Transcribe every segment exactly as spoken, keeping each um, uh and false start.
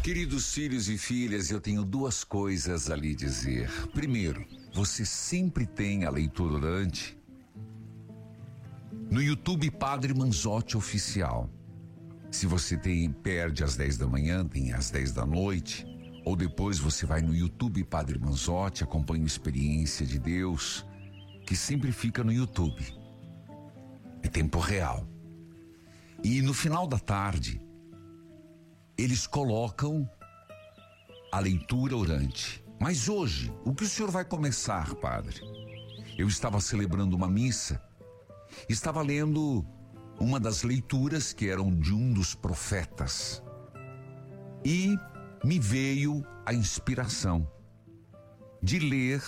Queridos filhos e filhas, eu tenho duas coisas a lhe dizer. Primeiro, você sempre tem a leitura orante no YouTube Padre Manzotti Oficial. Se você tem, perde às dez da manhã, tem às dez da noite, ou depois você vai no YouTube Padre Manzotti, acompanha a experiência de Deus, que sempre fica no YouTube. É tempo real. E no final da tarde, eles colocam a leitura orante. Mas hoje, o que o senhor vai começar, padre? Eu estava celebrando uma missa, estava lendo uma das leituras que eram de um dos profetas. E me veio a inspiração de ler,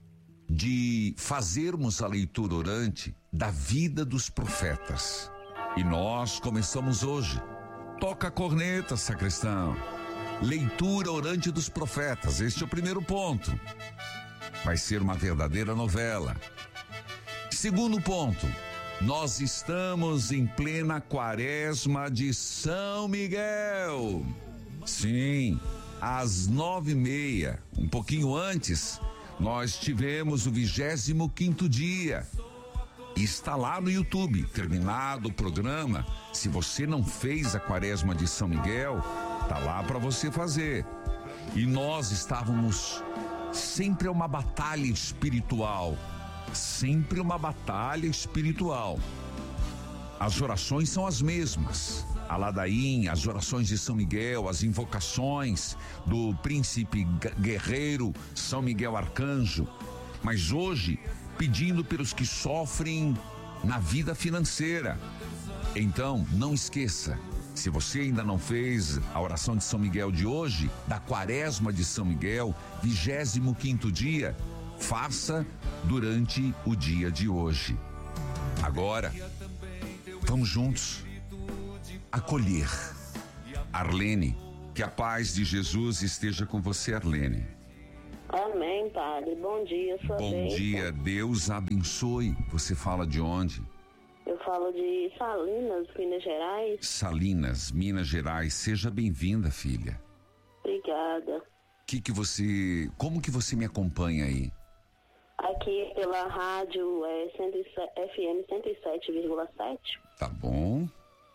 de fazermos a leitura orante da vida dos profetas. E nós começamos hoje. Toca a corneta, sacristão. Leitura orante dos profetas, este é o primeiro ponto. Vai ser uma verdadeira novela. Segundo ponto, nós estamos em plena quaresma de São Miguel. Sim, às nove e meia, um pouquinho antes, nós tivemos o vigésimo quinto dia. Está lá no YouTube, terminado o programa. Se você não fez a quaresma de São Miguel, tá lá para você fazer. E nós estávamos, sempre é uma batalha espiritual, sempre uma batalha espiritual. As orações são as mesmas, a ladainha, as orações de São Miguel, as invocações do príncipe guerreiro São Miguel Arcanjo. Mas hoje, pedindo pelos que sofrem na vida financeira. Então, não esqueça, se você ainda não fez a oração de São Miguel de hoje, da quaresma de São Miguel, vigésimo quinto dia, faça durante o dia de hoje. Agora, vamos juntos acolher Arlene, que a paz de Jesus esteja com você, Arlene. Amém, padre. Bom dia, sua Bom bênção. dia, Deus abençoe. Você fala de onde? Eu falo de Salinas, Minas Gerais. Salinas, Minas Gerais. Seja bem-vinda, filha. Obrigada. Que que você, como que você me acompanha aí? Aqui pela rádio é, F M cento e sete vírgula sete. Tá bom.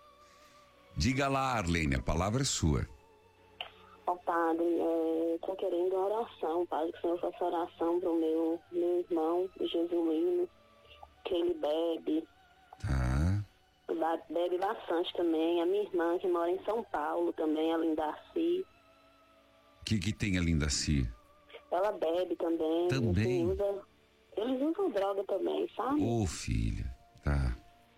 Diga lá, Arlene, a palavra é sua. Ó, padre, é, tô querendo uma oração, padre, que o senhor faça oração pro meu, meu irmão, Jesuíno, que ele bebe. Tá. Bebe bastante também. A minha irmã, que mora em São Paulo também, a Lindaci. O que que tem a Lindaci? Ela bebe também. Também? Eles usam, eles usam droga também, sabe? Ô, filha, tá.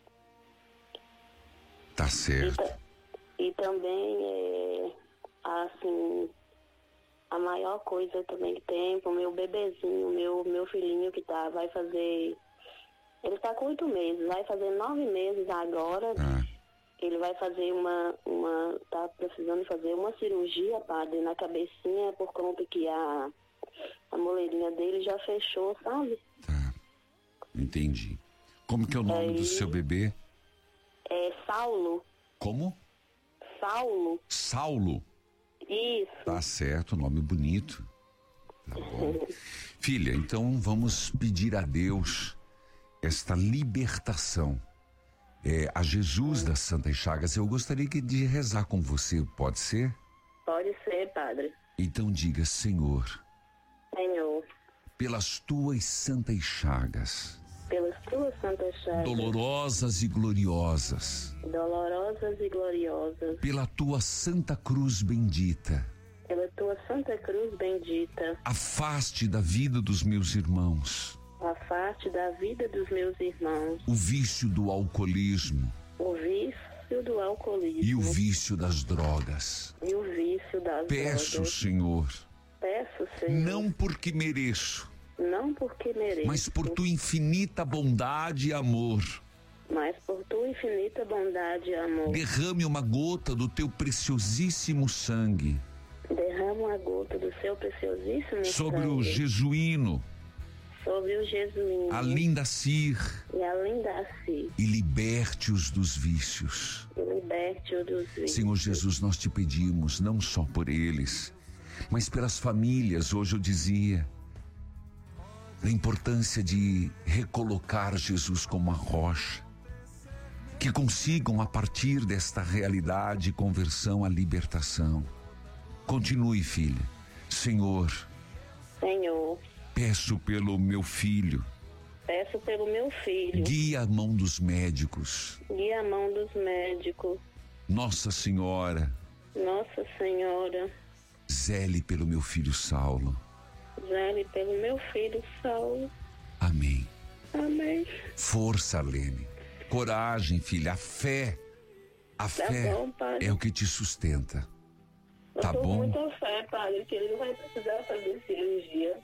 Tá certo. E, ta- e também, é, assim, a maior coisa também que tem pro meu bebezinho, meu, meu filhinho que tá, vai fazer, ele tá com oito meses, vai fazer nove meses agora. Ah. Ele vai fazer uma, uma, tá precisando fazer uma cirurgia, padre, na cabecinha, por conta que a, a moleirinha dele já fechou, sabe? Tá. Entendi. Como que é o nome Aí- do seu bebê? É Saulo, Como? Saulo, Saulo. isso. Tá certo, nome bonito. Tá bom. Filha, então vamos pedir a Deus esta libertação. É, a Jesus das Santas Chagas. Eu gostaria que de rezar com você, pode ser? Pode ser, padre. Então diga: Senhor, Senhor, pelas tuas santas chagas, pelas tuas santas chagas, dolorosas e gloriosas, dolorosas e gloriosas, pela tua santa cruz bendita, pela tua santa cruz bendita, afaste da vida dos meus irmãos afaste da vida dos meus irmãos o vício do alcoolismo o vício do alcoolismo e o vício das drogas. e o vício das Peço, drogas. Senhor, Peço, Senhor, não porque mereço, não porque mereço, mas por tua infinita bondade e amor, mas por tua infinita bondade e amor. derrame uma gota do teu preciosíssimo sangue Derrama uma gota do seu preciosíssimo sobre sangue o jesuíno, Sobre o Jesus. A linda Cir. E a linda Cir. E liberte-os dos vícios. E liberte-os dos vícios. Senhor Jesus, nós te pedimos, não só por eles, mas pelas famílias. Hoje eu dizia a importância de recolocar Jesus como a rocha, que consigam a partir desta realidade conversão à libertação. Continue, filha. Senhor, Senhor, peço pelo meu filho, peço pelo meu filho, guia a mão dos médicos, guia a mão dos médicos, Nossa Senhora, Nossa Senhora, zele pelo meu filho Saulo. Zele pelo meu filho Saulo. Amém. Amém. Força, Arlene. Coragem, filha. A fé. A tá fé bom, padre. é o que te sustenta. Eu tá tô bom? com muita fé, padre, que ele não vai precisar fazer cirurgia.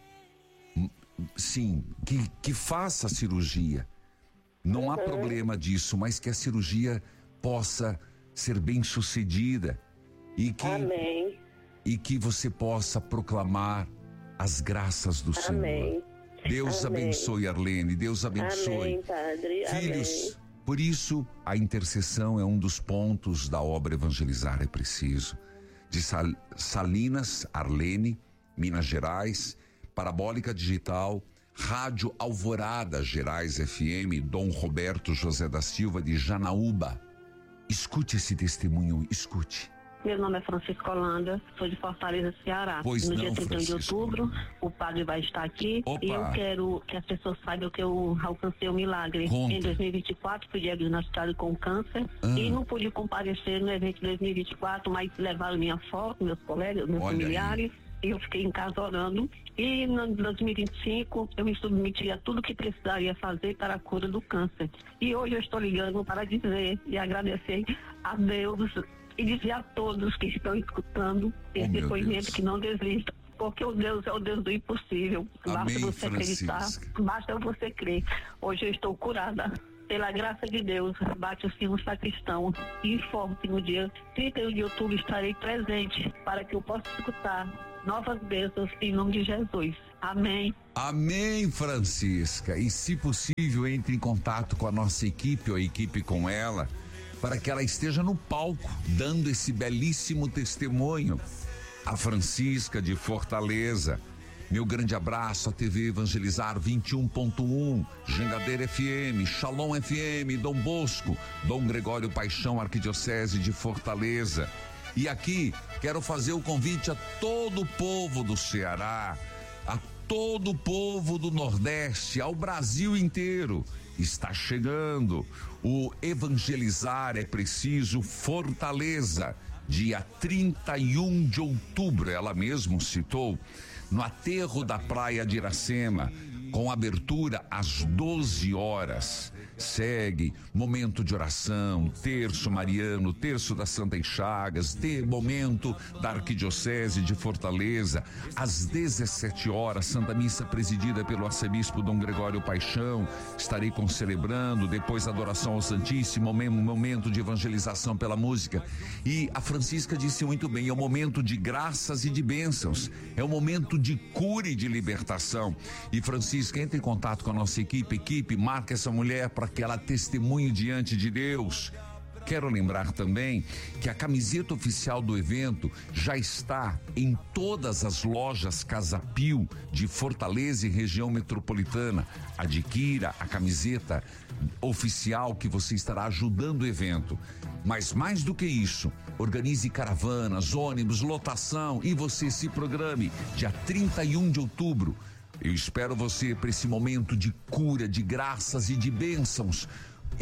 Sim, que, que faça a cirurgia. Não uhum. há problema disso, mas que a cirurgia possa ser bem sucedida. E que, Amém. E que você possa proclamar as graças do Amém. Senhor. Deus Amém. abençoe, Arlene. Deus abençoe. Amém, padre. Filhos, Amém. por isso a intercessão é um dos pontos da obra Evangelizar é Preciso. De Sal, Salinas, Arlene, Minas Gerais, Parabólica Digital, Rádio Alvorada Gerais F M, Dom Roberto José da Silva de Janaúba. Escute esse testemunho, escute. Meu nome é Francisco Holanda, sou de Fortaleza, Ceará. Pois no não, dia trinta e um de Francisco. outubro, o padre vai estar aqui. Opa. E eu quero que as pessoas saibam que eu alcancei o milagre. Conta. Em dois mil e vinte e quatro, fui diagnosticado com câncer Ah. e não pude comparecer no evento de dois mil e vinte e quatro, mas levaram minha foto, meus colegas, meus Olha familiares. E eu fiquei em casa orando. E no dois mil e vinte e cinco, eu me submeti a tudo que precisaria fazer para a cura do câncer. E hoje eu estou ligando para dizer e agradecer a Deus e dizer a todos que estão escutando esse Oh, meu depoimento Deus. que não desistam, porque o Deus é o Deus do impossível. Basta Amém, você acreditar, Francisca. basta você crer. Hoje eu estou curada. Pela graça de Deus, bate o sino sacristão e informo que no dia trinta e um de outubro estarei presente para que eu possa escutar novas bênçãos em nome de Jesus. Amém. Amém, Francisca. E se possível, entre em contato com a nossa equipe ou a equipe com ela, para que ela esteja no palco, dando esse belíssimo testemunho. A Francisca de Fortaleza. Meu grande abraço à T V Evangelizar vinte e um ponto um, Jangadeira F M, Shalom F M, Dom Bosco, Dom Gregório Paixão, Arquidiocese de Fortaleza. E aqui quero fazer o convite a todo o povo do Ceará, a todo o povo do Nordeste, ao Brasil inteiro. Está chegando o Evangelizar é Preciso Fortaleza, dia trinta e um de outubro, ela mesma citou, no aterro da Praia de Iracema, com abertura às doze horas. Segue momento de oração, terço mariano, terço das Santas Chagas, ter momento da Arquidiocese de Fortaleza. Às dezessete horas, Santa Missa presidida pelo arcebispo Dom Gregório Paixão. Estarei concelebrando, depois adoração ao Santíssimo, momento de evangelização pela música. E a Francisca disse muito bem, é um momento de graças e de bênçãos, é um momento de cura e de libertação. E Francisca, entre em contato com a nossa equipe, equipe, marca essa mulher para que ela testemunhe diante de Deus. Quero lembrar também que a camiseta oficial do evento já está em todas as lojas Casa Pio de Fortaleza e região metropolitana. Adquira a camiseta oficial que você estará ajudando o evento. Mas mais do que isso, organize caravanas, ônibus, lotação e você se programe. Dia trinta e um de outubro. Eu espero você para esse momento de cura, de graças e de bênçãos.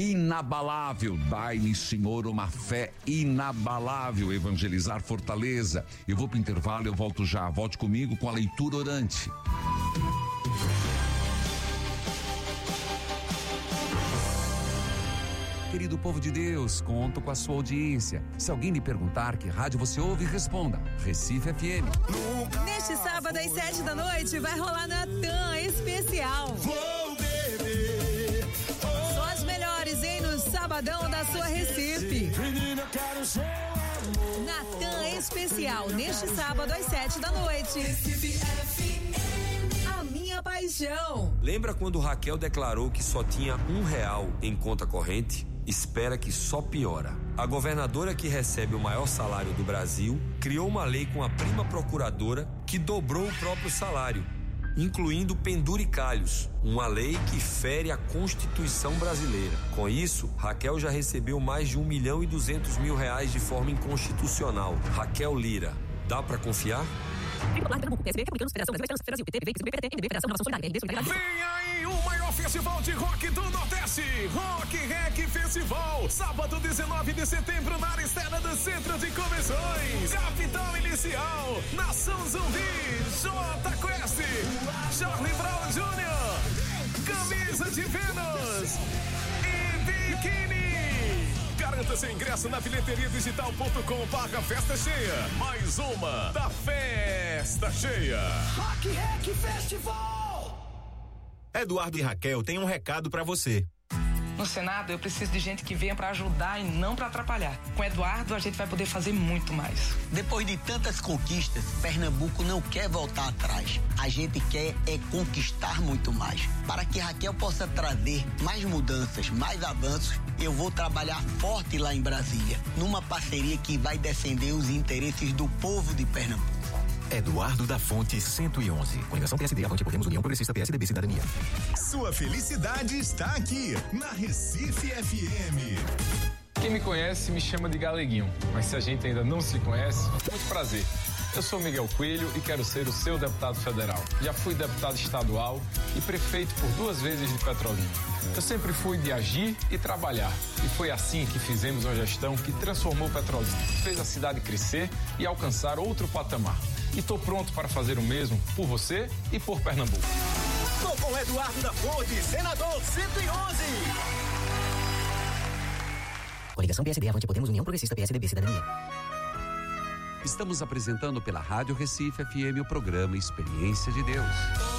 Inabalável, dai-me, Senhor, uma fé inabalável. Evangelizar Fortaleza. Eu vou para o intervalo, eu volto já. Volte comigo com a leitura orante. Querido povo de Deus, conto com a sua audiência. Se alguém lhe perguntar que rádio você ouve, responda: Recife F M. Neste sábado às sete da noite vai rolar Natan Especial. Vou beber. Só as melhores, hein, no sabadão da sua Recife. Menina, eu quero seu amor. Natan Especial, neste sábado às sete da noite. Recife F M. A minha paixão. região. Lembra quando Raquel declarou que só tinha um real em conta corrente? Espera que só piora. A governadora que recebe o maior salário do Brasil criou uma lei com a prima procuradora que dobrou o próprio salário, incluindo penduricalhos, uma lei que fere a Constituição brasileira. Com isso, Raquel já recebeu mais de um milhão e duzentos mil reais de forma inconstitucional. Raquel Lira, dá pra confiar? Vem aí o maior festival de rock do Nordeste, Rock Rec Festival, sábado dezenove de setembro na área externa do Centro de Convenções. Capital Inicial, Nação Zumbi, J Quest, Charlie Brown Júnior, Camisa de Vênus e Biquíni. Garanta seu ingresso na bilheteria digital ponto com barra festa cheia. Mais uma da Festa Cheia. Rock Rec Festival. Eduardo e Raquel têm um recado pra você. No Senado, eu preciso de gente que venha para ajudar e não para atrapalhar. Com Eduardo, a gente vai poder fazer muito mais. Depois de tantas conquistas, Pernambuco não quer voltar atrás. A gente quer é conquistar muito mais. Para que Raquel possa trazer mais mudanças, mais avanços, eu vou trabalhar forte lá em Brasília, numa parceria que vai defender os interesses do povo de Pernambuco. Eduardo da Fonte cento e onze. Coligação P S D, Avante, Podemos, União Progressista, P S D B, Cidadania. Sua felicidade está aqui, na Recife F M. Quem me conhece me chama de Galeguinho, mas se a gente ainda não se conhece, muito prazer. Eu sou Miguel Coelho e quero ser o seu deputado federal. Já fui deputado estadual e prefeito por duas vezes de Petrolina. Eu sempre fui de agir e trabalhar. E foi assim que fizemos uma gestão que transformou Petrolina, fez a cidade crescer e alcançar outro patamar. E estou pronto para fazer o mesmo por você e por Pernambuco. Tô com Eduardo da Fonte, senador cento e onze. Coligação P S D, Avante, Podemos, União Progressista, P S D B, Cidadania. Estamos apresentando pela Rádio Recife F M o programa Experiência de Deus.